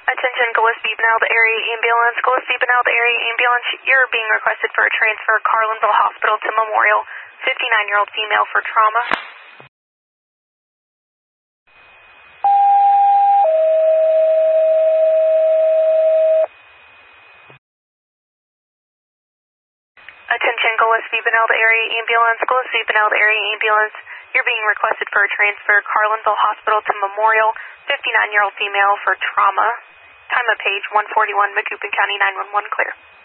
Attention Gillespie Benilde Area Ambulance. Gillespie Benilde Area Ambulance, you're being requested for a transfer Carlinville Hospital to Memorial. 59-year-old female for trauma. Attention Gillespie Benilde Area Ambulance. Gillespie Benilde Area Ambulance, you're being requested for a transfer Carlinville Hospital to Memorial. 59-year-old female for trauma. Time of page 141, Macoupin County 911 clear.